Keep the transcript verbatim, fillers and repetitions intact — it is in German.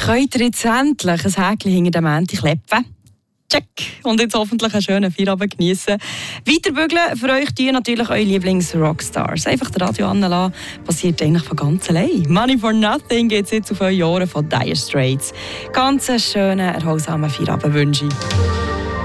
Könnt ihr jetzt endlich ein Häkchen hinter dem Mänti klepfen? Check! Und jetzt hoffentlich einen schönen Feierabend geniessen. Weiterbügeln für euch die natürlich eure Lieblings-Rockstars. Einfach das Radio anlassen, passiert eigentlich von ganz allein. Money for Nothing geht jetzt auf eure Ohren von Dire Straits. Ganz einen schönen, erholsamen Feierabend wünsche ich.